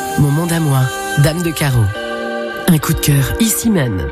Mon monde à moi, Dame de Carreau. Un coup de cœur ici même.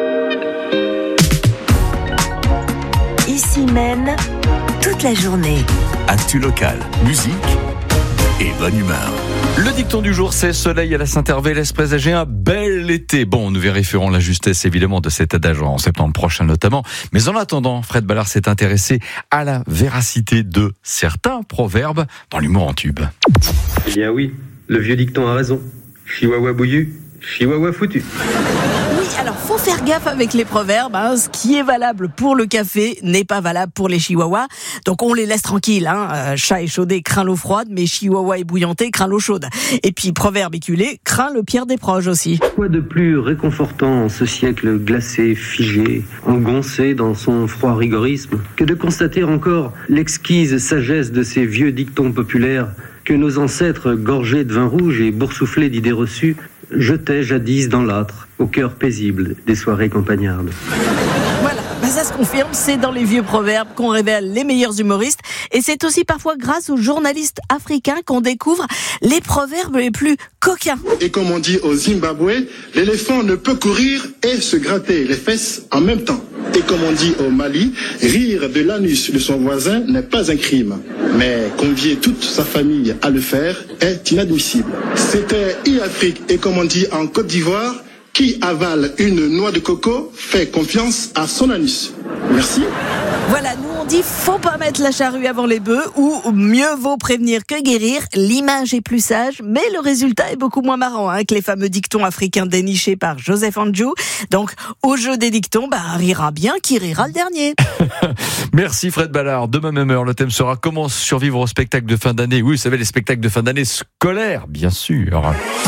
Ici même, toute la journée. Actu locale, musique et bonne humeur. Le dicton du jour, c'est soleil à la Saint-Hervé laisse présager un bel été. Bon, nous vérifierons la justesse évidemment de cet adage en septembre prochain notamment. Mais en attendant, Fred Ballard s'est intéressé à la véracité de certains proverbes dans l'humour en tube. Eh bien oui, le vieux dicton a raison. Chihuahua bouillu, chihuahua foutu. Alors, faut faire gaffe avec les proverbes. Ce qui est valable pour le café n'est pas valable pour les chihuahuas. Donc, on les laisse tranquilles. Chat échaudé craint l'eau froide, mais chihuahua ébouillanté craint l'eau chaude. Et puis, proverbe éculé craint le pire des proches aussi. Quoi de plus réconfortant en ce siècle glacé, figé, engoncé dans son froid rigorisme, que de constater encore l'exquise sagesse de ces vieux dictons populaires que nos ancêtres, gorgés de vin rouge et boursouflés d'idées reçues, jetaient jadis dans l'âtre, au cœur paisible des soirées campagnardes. Voilà, ça se confirme, c'est dans les vieux proverbes qu'on révèle les meilleurs humoristes, et c'est aussi parfois grâce aux journalistes africains qu'on découvre les proverbes les plus coquins. Et comme on dit au Zimbabwe, l'éléphant ne peut courir et se gratter les fesses en même temps. Et comme on dit au Mali, rire de l'anus de son voisin n'est pas un crime. Mais convier toute sa famille à le faire est inadmissible. C'était e-Afrique et comme on dit en Côte d'Ivoire, qui avale une noix de coco fait confiance à son anus. Merci. Voilà, nous on dit faut pas mettre la charrue avant les bœufs, ou mieux vaut prévenir que guérir. L'image est plus sage, mais le résultat est beaucoup moins marrant que les fameux dictons africains dénichés par Joseph Anjou. Donc au jeu des dictons, rira bien qui rira le dernier. Merci Fred Ballard. Demain même heure, le thème sera comment survivre au spectacle de fin d'année. Oui, vous savez, les spectacles de fin d'année scolaires, bien sûr.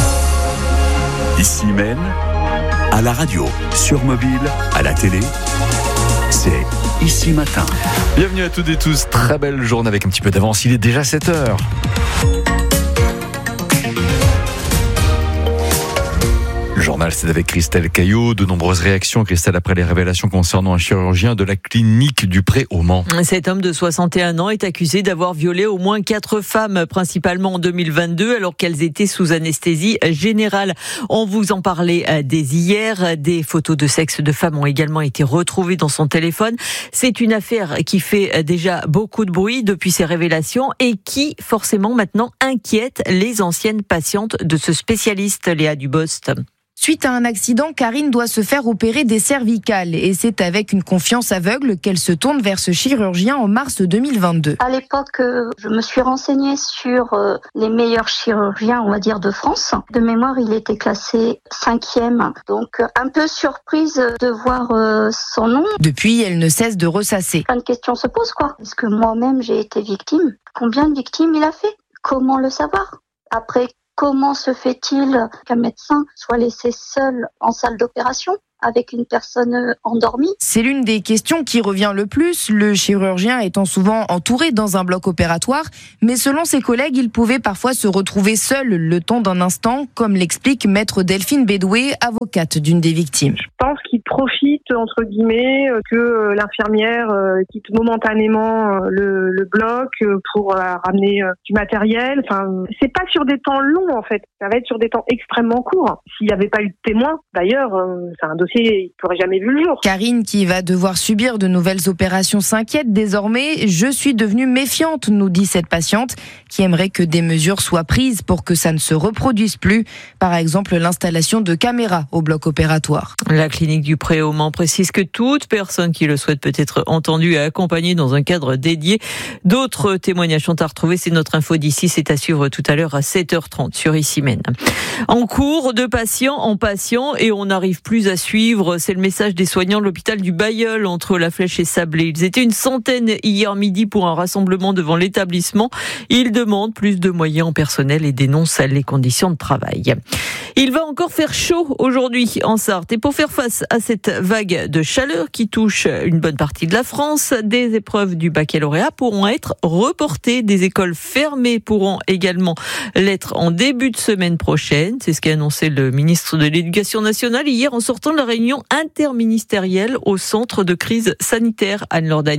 Ici même, à la radio, sur mobile, à la télé, c'est Ici Matin. Bienvenue à toutes et tous, très belle journée avec un petit peu d'avance, il est déjà 7h. Le journal, c'est avec Christelle Caillot. De nombreuses réactions, Christelle, après les révélations concernant un chirurgien de la clinique du Pré au Mans. Cet homme de 61 ans est accusé d'avoir violé au moins 4 femmes, principalement en 2022, alors qu'elles étaient sous anesthésie générale. On vous en parlait dès hier. Des photos de sexe de femmes ont également été retrouvées dans son téléphone. C'est une affaire qui fait déjà beaucoup de bruit depuis ces révélations et qui, forcément, maintenant inquiète les anciennes patientes de ce spécialiste, Léa Dubost. Suite à un accident, Karine doit se faire opérer des cervicales et c'est avec une confiance aveugle qu'elle se tourne vers ce chirurgien en mars 2022. À l'époque, je me suis renseignée sur les meilleurs chirurgiens, on va dire, de France. De mémoire, il était classé 5e, donc un peu surprise de voir son nom. Depuis, elle ne cesse de ressasser. Plein de questions se posent, quoi. Est-ce que moi-même j'ai été victime ? Combien de victimes il a fait ? Comment le savoir ? Après, comment se fait-il qu'un médecin soit laissé seul en salle d'opération avec une personne endormie? C'est l'une des questions qui revient le plus, le chirurgien étant souvent entouré dans un bloc opératoire, mais selon ses collègues, il pouvait parfois se retrouver seul le temps d'un instant, comme l'explique maître Delphine Bédoué, avocate d'une des victimes. Je pense qu'il profite, entre guillemets, que l'infirmière quitte momentanément le bloc pour ramener du matériel. Enfin, c'est pas sur des temps longs, en fait. Ça va être sur des temps extrêmement courts. S'il n'y avait pas eu de témoins, d'ailleurs, c'est un dossier qui n'aurait jamais vu le jour. Karine, qui va devoir subir de nouvelles opérations, s'inquiète désormais. Je suis devenue méfiante, nous dit cette patiente, qui aimerait que des mesures soient prises pour que ça ne se reproduise plus. Par exemple, l'installation de caméras au bloc opératoire. La clinique du Pré au Mans précise que toute personne qui le souhaite peut être entendue et accompagnée dans un cadre dédié. D'autres témoignages sont à retrouver. C'est notre info d'ici. C'est à suivre tout à l'heure à 7h30 sur Ici Même. En cours, de patient en patient, et on n'arrive plus à suivre. C'est le message des soignants de l'hôpital du Bailleul entre La Flèche et Sablé. Ils étaient une centaine hier midi pour un rassemblement devant l'établissement. Ils demandent plus de moyens en personnel et dénoncent les conditions de travail. Il va encore faire chaud aujourd'hui en Sarthe. Et pour faire face à cette vague de chaleur qui touche une bonne partie de la France, des épreuves du baccalauréat pourront être reportées. Des écoles fermées pourront également l'être en début de semaine prochaine. C'est ce qu'a annoncé le ministre de l'Éducation nationale hier en sortant de la réunion interministérielle au centre de crise sanitaire. Anne Lordanier.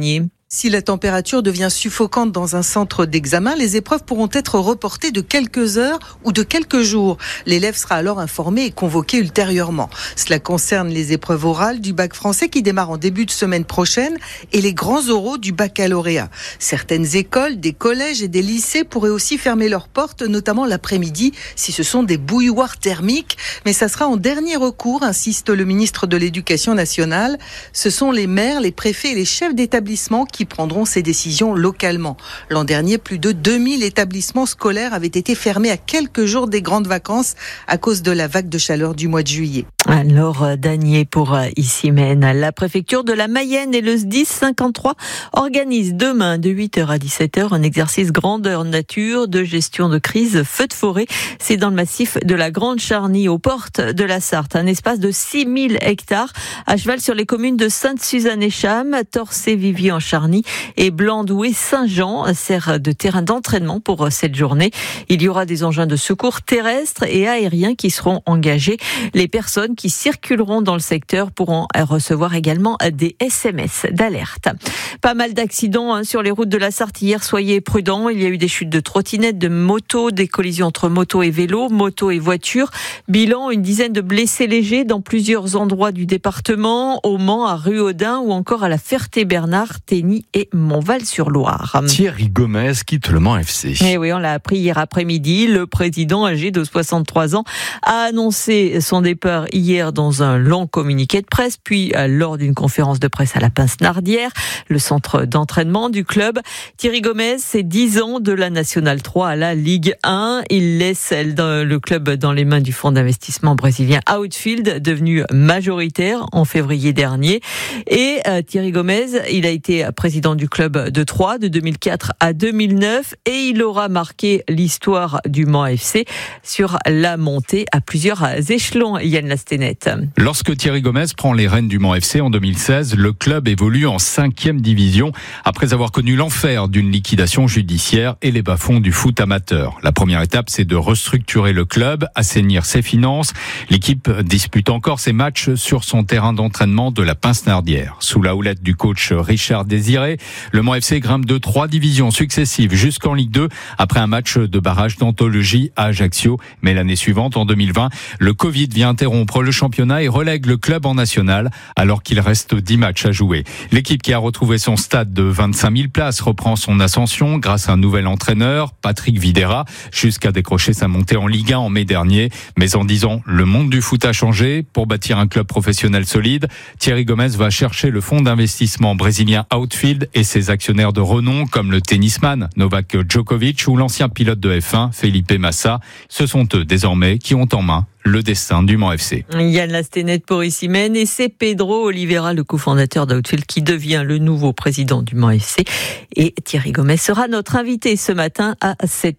Si la température devient suffocante dans un centre d'examen, les épreuves pourront être reportées de quelques heures ou de quelques jours. L'élève sera alors informé et convoqué ultérieurement. Cela concerne les épreuves orales du bac français qui démarrent en début de semaine prochaine et les grands oraux du baccalauréat. Certaines écoles, des collèges et des lycées pourraient aussi fermer leurs portes, notamment l'après-midi, si ce sont des bouilloires thermiques. Mais ça sera en dernier recours, insiste le ministre de l'Éducation nationale. Ce sont les maires, les préfets et les chefs d'établissement qui prendront ces décisions localement. L'an dernier, plus de 2000 établissements scolaires avaient été fermés à quelques jours des grandes vacances à cause de la vague de chaleur du mois de juillet. Alors, Danier pour Issy-Mène. La préfecture de la Mayenne et le SDIS 53 organisent demain de 8h à 17h un exercice grandeur nature de gestion de crise feu de forêt. C'est dans le massif de la Grande Charny, aux portes de la Sarthe. Un espace de 6000 hectares à cheval sur les communes de Sainte-Suzanne-et-Cham, Torcé-Vivier en Charny et Blandouet-Saint-Jean sert de terrain d'entraînement pour cette journée. Il y aura des engins de secours terrestres et aériens qui seront engagés. Les personnes qui circuleront dans le secteur pourront recevoir également des SMS d'alerte. Pas mal d'accidents sur les routes de la Sarthe hier, soyez prudents. Il y a eu des chutes de trottinettes, de motos, des collisions entre motos et vélos, motos et voitures. Bilan, une dizaine de blessés légers dans plusieurs endroits du département, au Mans, à Ruaudin ou encore à la Ferté-Bernard, Tény et Montval-sur-Loire. Thierry Gomez quitte le Mans FC. Eh oui, on l'a appris hier après-midi. Le président, âgé de 63 ans, a annoncé son départ hier dans un long communiqué de presse, puis lors d'une conférence de presse à la Pince-Nardière, le centre d'entraînement du club. Thierry Gomez, c'est 10 ans de la Nationale 3 à la Ligue 1. Il laisse le club dans les mains du fonds d'investissement brésilien Outfield, devenu majoritaire en février dernier. Et Thierry Gomez, il a été président du club de Troyes de 2004 à 2009 et il aura marqué l'histoire du Mans FC sur la montée à plusieurs échelons. Yann Lastenet. Lorsque Thierry Gomez prend les rênes du Mans FC en 2016, le club évolue en 5e division après avoir connu l'enfer d'une liquidation judiciaire et les bas-fonds du foot amateur. La première étape, c'est de restructurer le club, assainir ses finances. L'équipe dispute encore ses matchs sur son terrain d'entraînement de la Pince-Nardière. Sous la houlette du coach Richard Désiré, le Mans FC grimpe de 3 divisions successives jusqu'en Ligue 2 après un match de barrage d'anthologie à Ajaccio. Mais l'année suivante, en 2020, le Covid vient interrompre le championnat et relègue le club en national alors qu'il reste 10 matchs à jouer. L'équipe qui a retrouvé son stade de 25 000 places reprend son ascension grâce à un nouvel entraîneur, Patrick Videra, jusqu'à décrocher sa montée en Ligue 1 en mai dernier. Mais en 10 ans, le monde du foot a changé. Pour bâtir un club professionnel solide, Thierry Gomez va chercher le fonds d'investissement brésilien Outfield et ses actionnaires de renom comme le tennisman Novak Djokovic ou l'ancien pilote de F1 Felipe Massa. Ce sont eux désormais qui ont en main le destin du Mans FC. Yann Lastenet pour Issy-Mène et c'est Pedro Oliveira, le cofondateur d'Outfield, qui devient le nouveau président du Mans FC. Et Thierry Gomez sera notre invité ce matin à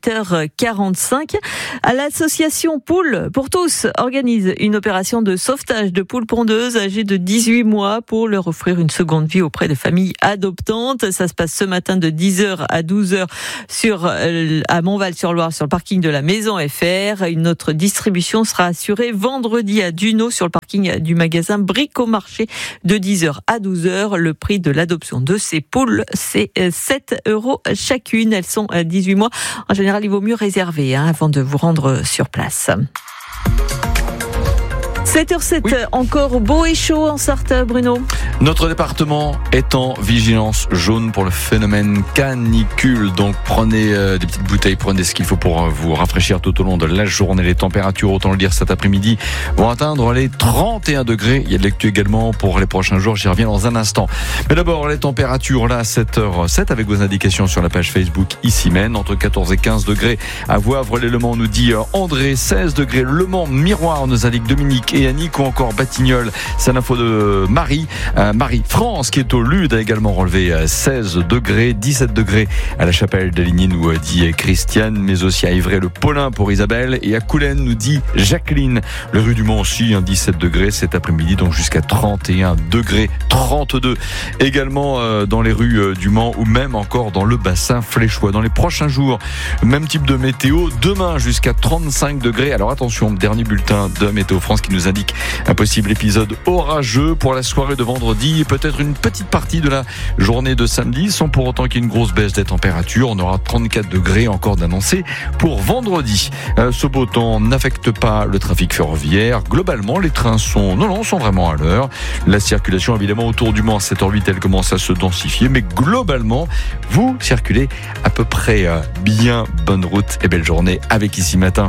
7h45. L'association Poules pour tous organise une opération de sauvetage de poules pondeuses âgées de 18 mois pour leur offrir une seconde vie auprès de familles adoptantes. Ça se passe ce matin de 10h à 12h à Montval-sur-Loire, sur le parking de la Maison FR. Une autre distribution sera assurée vendredi à Duno sur le parking du magasin Bricomarché de 10h à 12h. Le prix de l'adoption de ces poules, c'est 7 € chacune. Elles sont à 18 mois. En général, il vaut mieux réserver avant de vous rendre sur place. 7h07, oui. Encore beau et chaud en Sarthe, Bruno. Notre département est en vigilance jaune pour le phénomène canicule. Donc prenez des petites bouteilles, prenez ce qu'il faut pour vous rafraîchir tout au long de la journée. Les températures, autant le dire cet après-midi, vont atteindre les 31 degrés. Il y a de l'actu également pour les prochains jours, j'y reviens dans un instant. Mais d'abord, les températures là, 7h07, avec vos indications sur la page Facebook Issy-Mène, entre 14 et 15 degrés à Voivre, les Le Mans, nous dit André, 16 degrés. Le Mans, Miroir, nous indique Dominique et Annick, ou encore Batignolles, c'est l'info de Marie. Marie-France, qui est au Lude, a également relevé 16 degrés, 17 degrés à la Chapelle d'Aligny, nous dit Christiane, mais aussi à Ivray, le Paulin pour Isabelle, et à Coulennes, nous dit Jacqueline. Le rue du Mont aussi, 17 degrés cet après-midi, donc jusqu'à 31 degrés, 32 également dans les rues du Mans, ou même encore dans le bassin fléchois. Dans les prochains jours, même type de météo, demain jusqu'à 35 degrés. Alors attention, dernier bulletin de Météo France qui nous indique un possible épisode orageux pour la soirée de vendredi et peut-être une petite partie de la journée de samedi, sans pour autant qu'il y ait une grosse baisse des températures. On aura 34 degrés encore d'annoncés pour vendredi. Ce beau temps n'affecte pas le trafic ferroviaire. Globalement, les trains sont vraiment à l'heure. La circulation, évidemment, autour du Mans à 7h08, elle commence à se densifier. Mais globalement, vous circulez à peu près bien. Bonne route et belle journée avec Ici Matin.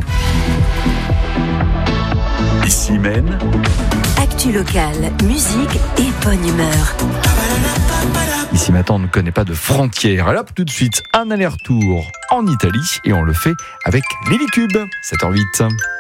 Ici Maine. Actu locale, musique et bonne humeur. Ici Matin, on ne connaît pas de frontières. Alors tout de suite, un aller-retour en Italie et on le fait avec Lily Cube, 7h08.